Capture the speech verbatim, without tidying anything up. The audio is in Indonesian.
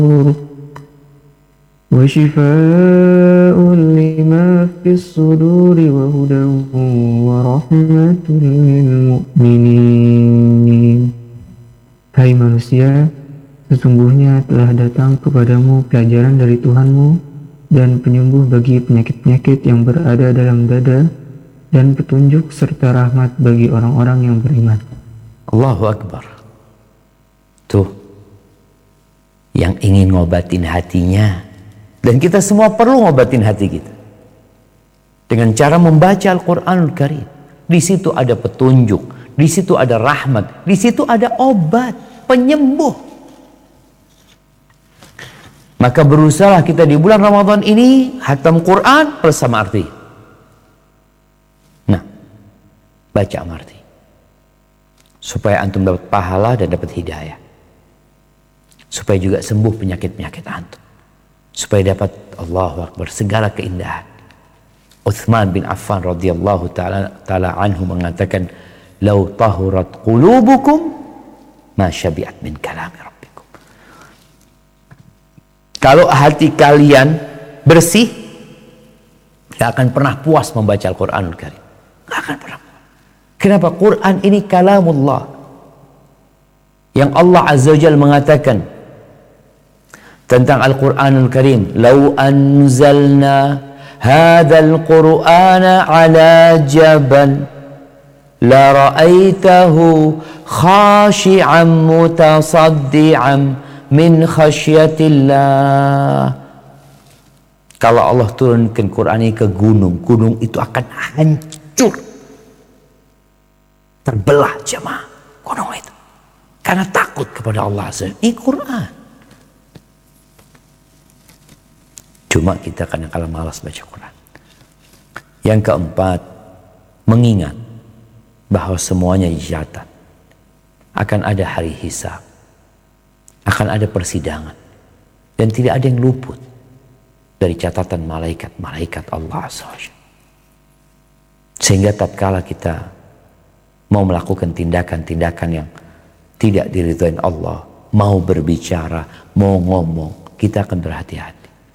وشفاء لما في الصدور وهدى ورحمة للمؤمنين. Hai manusia, sesungguhnya telah datang kepadamu pelajaran dari Tuhanmu dan penyembuh bagi penyakit-penyakit yang berada dalam dada dan petunjuk serta rahmat bagi orang-orang yang beriman. Allahu Akbar. Tuh, yang ingin ngobatin hatinya, dan kita semua perlu ngobatin hati kita dengan cara membaca Al-Quranul Karim. Di situ ada petunjuk, di situ ada rahmat, di situ ada obat, penyembuh. Maka berusaha kita di bulan Ramadan ini hatam Quran bersama arti. Nah, baca arti supaya antum dapat pahala dan dapat hidayah, supaya juga sembuh penyakit-penyakit antum, supaya dapat Allahu Akbar segala keindahan. Utsman bin Affan radhiyallahu ta'ala ta'ala anhu mengatakan, "Lau tahurat qulubukum ma syabi'at min kalami rabbikum." Kalau hati kalian bersih, gak akan pernah puas membaca Al-Quranul Karim. Gak akan pernah puas. Kenapa? Quran ini kalamullah. Yang Allah Azza wa Jalla mengatakan tentang Al-Quranul Karim, "Lau anzalna hadzal Qur'ana ala jabal la ra'aitahu khashi'an mutasaddi'an min khasyatillah." Kalau Allah turunkan Quran ini ke gunung, gunung itu akan hancur, terbelah jemaah gunung itu, karena takut kepada Allah Azza. Ini Quran. Cuma kita kadang-kadang malas baca Quran. Yang keempat, mengingat bahwa semuanya dicatat. Akan ada hari hisab, akan ada persidangan, dan tidak ada yang luput dari catatan malaikat-malaikat Allah Azza wa Jalla. Sehingga tatkala kita mau melakukan tindakan-tindakan yang tidak diridhoi Allah, mau berbicara, mau ngomong, kita akan berhati-hati.